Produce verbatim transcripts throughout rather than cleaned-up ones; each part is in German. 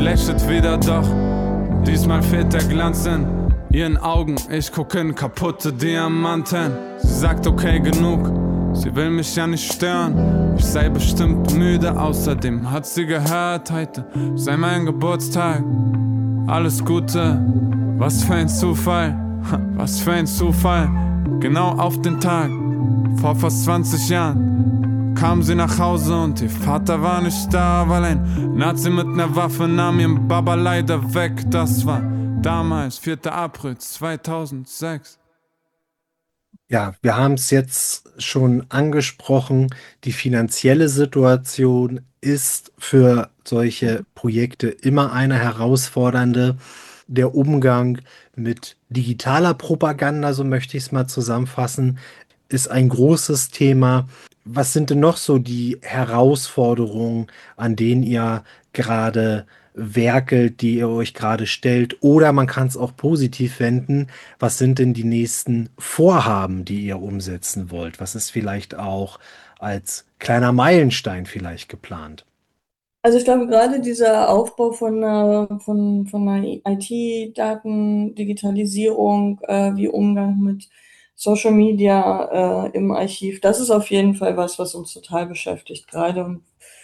lächelt wieder, doch diesmal fehlt der Glanz in ihren Augen. Ich guck in kaputte Diamanten. Sie sagt okay, genug, sie will mich ja nicht stören. Ich sei bestimmt müde, außerdem hat sie gehört, heute sei mein Geburtstag. Alles Gute, was für ein Zufall, was für ein Zufall. Genau auf den Tag, vor fast zwanzig Jahren kam sie nach Hause und ihr Vater war nicht da, weil ein Nazi mit ner Waffe nahm ihren Baba leider weg. Das war damals, vierter April zweitausendsechs. Ja, wir haben es jetzt schon angesprochen. Die finanzielle Situation ist für solche Projekte immer eine herausfordernde. Der Umgang mit digitaler Propaganda, so möchte ich es mal zusammenfassen, ist ein großes Thema. Was sind denn noch so die Herausforderungen, an denen ihr gerade werkelt, die ihr euch gerade stellt? Oder man kann es auch positiv wenden. Was sind denn die nächsten Vorhaben, die ihr umsetzen wollt? Was ist vielleicht auch als kleiner Meilenstein vielleicht geplant? Also ich glaube, gerade dieser Aufbau von einer, von, von einer I T-Daten, Digitalisierung, äh, wie Umgang mit Social Media äh, im Archiv, das ist auf jeden Fall was, was uns total beschäftigt gerade und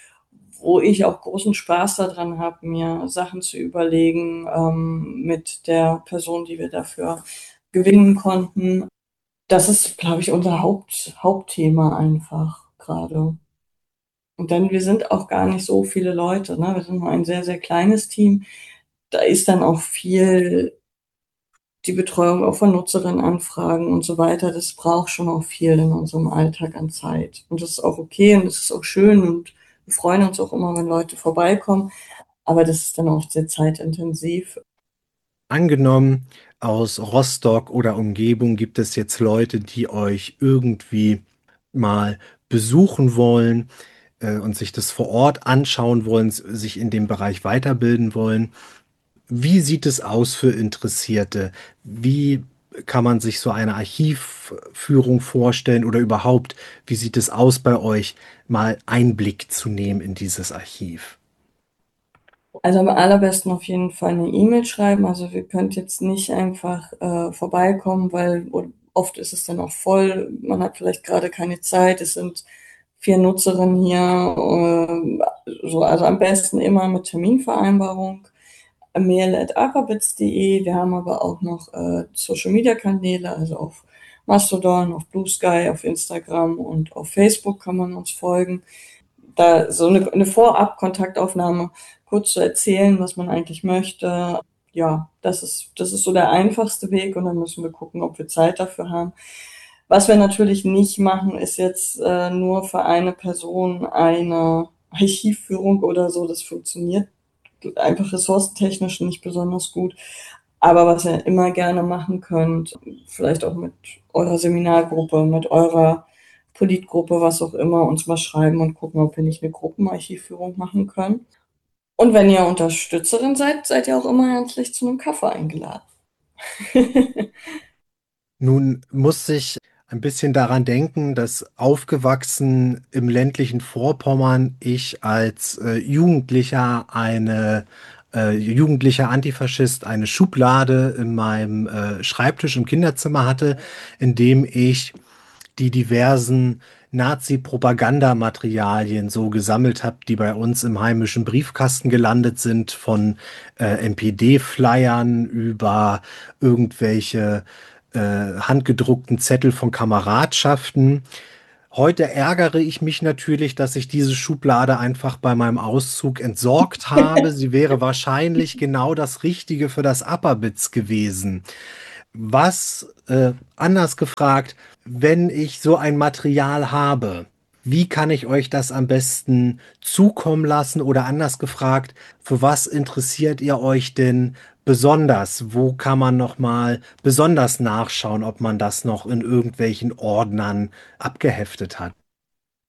wo ich auch großen Spaß daran habe, mir Sachen zu überlegen ähm, mit der Person, die wir dafür gewinnen konnten. Das ist, glaube ich, unser Haupt, Hauptthema einfach gerade. Und dann, wir sind auch gar nicht so viele Leute, ne? Wir sind nur ein sehr, sehr kleines Team. Da ist dann auch viel die Betreuung auch von Nutzerinnenanfragen und so weiter. Das braucht schon auch viel in unserem Alltag an Zeit. Und das ist auch okay und das ist auch schön und wir freuen uns auch immer, wenn Leute vorbeikommen. Aber das ist dann auch sehr zeitintensiv. Angenommen, aus Rostock oder Umgebung gibt es jetzt Leute, die euch irgendwie mal besuchen wollen äh, und sich das vor Ort anschauen wollen, s- sich in dem Bereich weiterbilden wollen. Wie sieht es aus für Interessierte? Wie kann man sich so eine Archivführung vorstellen oder überhaupt, wie sieht es aus bei euch, mal Einblick zu nehmen in dieses Archiv? Also am allerbesten auf jeden Fall eine E-Mail schreiben. Also wir könnt jetzt nicht einfach äh, vorbeikommen, weil und oft ist es dann auch voll. Man hat vielleicht gerade keine Zeit. Es sind vier Nutzerinnen hier. ähm, so, also am besten immer mit Terminvereinbarung. Mail at aquabits punkt de. Wir haben aber auch noch äh, Social Media Kanäle, also auf Mastodon, auf Blue Sky, auf Instagram und auf Facebook kann man uns folgen. Da so eine, eine Vorab-Kontaktaufnahme kurz zu erzählen, was man eigentlich möchte. Ja, das ist, das ist so der einfachste Weg und dann müssen wir gucken, ob wir Zeit dafür haben. Was wir natürlich nicht machen, ist jetzt äh, nur für eine Person eine Archivführung oder so. Das funktioniert einfach ressourcentechnisch nicht besonders gut. Aber was ihr immer gerne machen könnt, vielleicht auch mit eurer Seminargruppe, mit eurer Politgruppe, was auch immer, uns mal schreiben und gucken, ob wir nicht eine Gruppenarchivführung machen können. Und wenn ihr Unterstützerin seid, seid ihr auch immer herzlich zu einem Kaffee eingeladen. Nun muss ich ein bisschen daran denken, dass aufgewachsen im ländlichen Vorpommern ich als äh, Jugendlicher eine äh, jugendlicher Antifaschist eine Schublade in meinem äh, Schreibtisch im Kinderzimmer hatte, in dem ich die diversen Nazi-Propagandamaterialien so gesammelt habe, die bei uns im heimischen Briefkasten gelandet sind, von äh, M P D-Flyern über irgendwelche äh, handgedruckten Zettel von Kameradschaften. Heute ärgere ich mich natürlich, dass ich diese Schublade einfach bei meinem Auszug entsorgt habe. Sie wäre wahrscheinlich genau das Richtige für das Upperbits gewesen. Was, äh, anders gefragt, wenn ich so ein Material habe, wie kann ich euch das am besten zukommen lassen? Oder anders gefragt, für was interessiert ihr euch denn besonders? Wo kann man noch mal besonders nachschauen, ob man das noch in irgendwelchen Ordnern abgeheftet hat?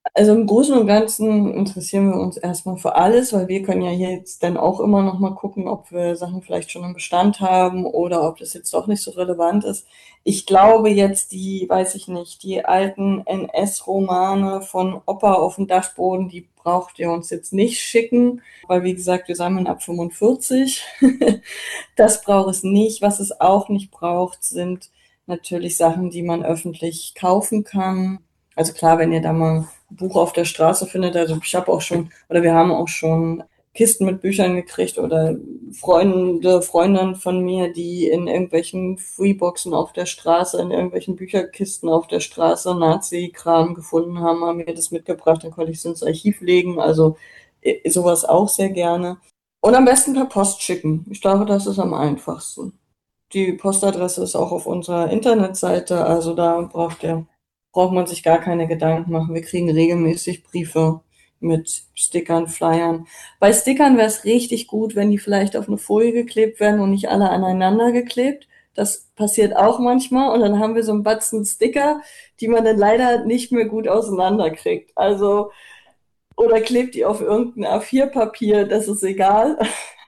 Also im Großen und Ganzen interessieren wir uns erstmal für alles, weil wir können ja hier jetzt dann auch immer noch mal gucken, ob wir Sachen vielleicht schon im Bestand haben oder ob das jetzt doch nicht so relevant ist. Ich glaube jetzt die, weiß ich nicht, die alten N S-Romane von Opa auf dem Dachboden, die braucht ihr uns jetzt nicht schicken, weil wie gesagt, wir sammeln ab fünfundvierzig. Das braucht es nicht. Was es auch nicht braucht, sind natürlich Sachen, die man öffentlich kaufen kann. Also klar, wenn ihr da mal ein Buch auf der Straße findet, also ich habe auch schon, oder wir haben auch schon Kisten mit Büchern gekriegt oder Freunde, Freundinnen von mir, die in irgendwelchen Freeboxen auf der Straße, in irgendwelchen Bücherkisten auf der Straße Nazi-Kram gefunden haben, haben mir das mitgebracht, dann konnte ich es ins Archiv legen, also äh, sowas auch sehr gerne. Und am besten per Post schicken. Ich glaube, das ist am einfachsten. Die Postadresse ist auch auf unserer Internetseite, also da braucht ihr, braucht man sich gar keine Gedanken machen. Wir kriegen regelmäßig Briefe mit Stickern, Flyern. Bei Stickern wäre es richtig gut, wenn die vielleicht auf eine Folie geklebt werden und nicht alle aneinander geklebt. Das passiert auch manchmal und dann haben wir so einen Batzen Sticker, die man dann leider nicht mehr gut auseinanderkriegt. Also, oder klebt die auf irgendein A vier Papier, das ist egal.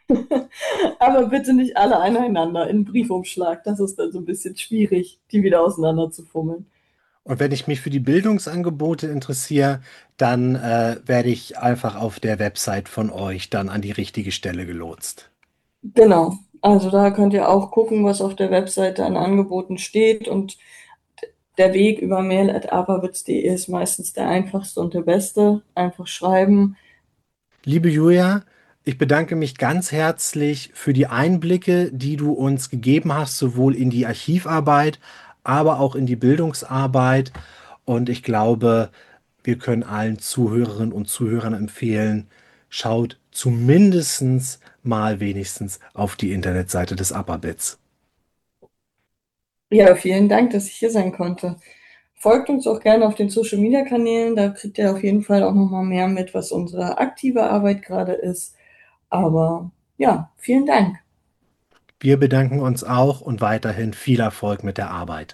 Aber bitte nicht alle aneinander in einen Briefumschlag. Das ist dann so ein bisschen schwierig, die wieder auseinander zu fummeln. Und wenn ich mich für die Bildungsangebote interessiere, dann äh, werde ich einfach auf der Website von euch dann an die richtige Stelle gelotst. Genau. Also da könnt ihr auch gucken, was auf der Webseite an Angeboten steht. Und der Weg über mail at aberwitz punkt de ist meistens der einfachste und der beste. Einfach schreiben. Liebe Julia, ich bedanke mich ganz herzlich für die Einblicke, die du uns gegeben hast, sowohl in die Archivarbeit, aber auch in die Bildungsarbeit. Und ich glaube, wir können allen Zuhörerinnen und Zuhörern empfehlen, schaut zumindest mal wenigstens auf die Internetseite des Aberwitz. Ja, vielen Dank, dass ich hier sein konnte. Folgt uns auch gerne auf den Social-Media-Kanälen. Da kriegt ihr auf jeden Fall auch nochmal mehr mit, was unsere aktive Arbeit gerade ist. Aber ja, vielen Dank. Wir bedanken uns auch und weiterhin viel Erfolg mit der Arbeit.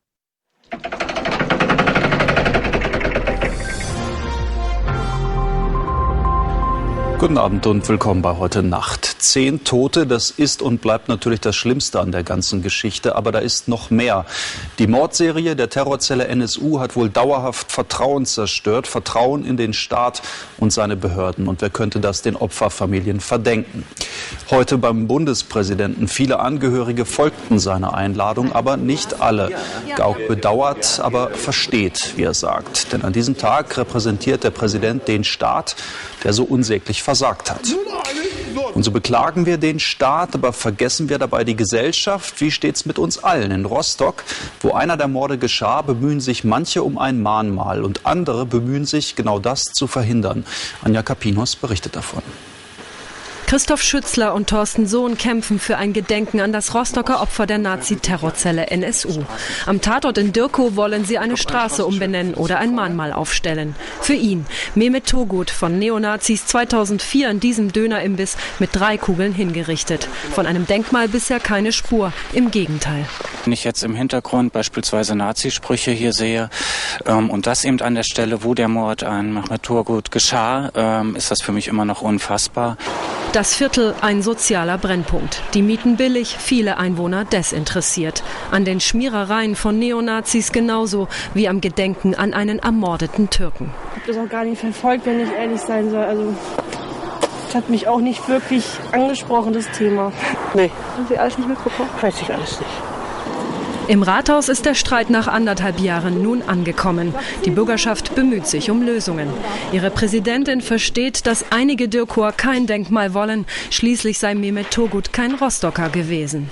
Guten Abend und willkommen bei Heute Nacht. Zehn Tote, das ist und bleibt natürlich das Schlimmste an der ganzen Geschichte, aber da ist noch mehr. Die Mordserie der Terrorzelle N S U hat wohl dauerhaft Vertrauen zerstört, Vertrauen in den Staat und seine Behörden. Und wer könnte das den Opferfamilien verdenken? Heute beim Bundespräsidenten. Viele Angehörige folgten seiner Einladung, aber nicht alle. Gauck bedauert, aber versteht, wie er sagt. Denn an diesem Tag repräsentiert der Präsident den Staat, der so unsäglich versagt hat. Und so beklagen wir den Staat, aber vergessen wir dabei die Gesellschaft. Wie steht's mit uns allen? In Rostock, wo einer der Morde geschah, bemühen sich manche um ein Mahnmal und andere bemühen sich, genau das zu verhindern. Anja Kapinos berichtet davon. Christoph Schützler und Thorsten Sohn kämpfen für ein Gedenken an das Rostocker Opfer der Nazi-Terrorzelle N S U. Am Tatort in Dirkow wollen sie eine Straße umbenennen oder ein Mahnmal aufstellen. Für ihn, Mehmet Turgut, von Neonazis zweitausendvier in diesem Dönerimbiss mit drei Kugeln hingerichtet. Von einem Denkmal bisher keine Spur, im Gegenteil. Wenn ich jetzt im Hintergrund beispielsweise Nazisprüche hier sehe ähm, und das eben an der Stelle, wo der Mord an Mehmet Turgut geschah, ähm, ist das für mich immer noch unfassbar. Das Viertel ein sozialer Brennpunkt. Die Mieten billig, viele Einwohner desinteressiert. An den Schmierereien von Neonazis genauso wie am Gedenken an einen ermordeten Türken. Ich habe das auch gar nicht verfolgt, wenn ich ehrlich sein soll. Also, das hat mich auch nicht wirklich angesprochen, das Thema. Nee. Haben Sie alles nicht mitbekommen? Weiß ich alles nicht. Im Rathaus ist der Streit nach anderthalb Jahren nun angekommen. Die Bürgerschaft bemüht sich um Lösungen. Ihre Präsidentin versteht, dass einige Dirkower kein Denkmal wollen. Schließlich sei Mehmet Turgut kein Rostocker gewesen.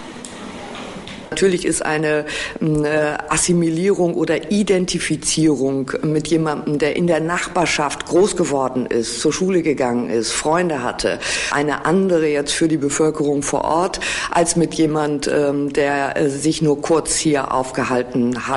Natürlich ist eine äh, Assimilierung oder Identifizierung mit jemandem, der in der Nachbarschaft groß geworden ist, zur Schule gegangen ist, Freunde hatte, eine andere jetzt für die Bevölkerung vor Ort, als mit jemand, ähm, der äh, sich nur kurz hier aufgehalten hat.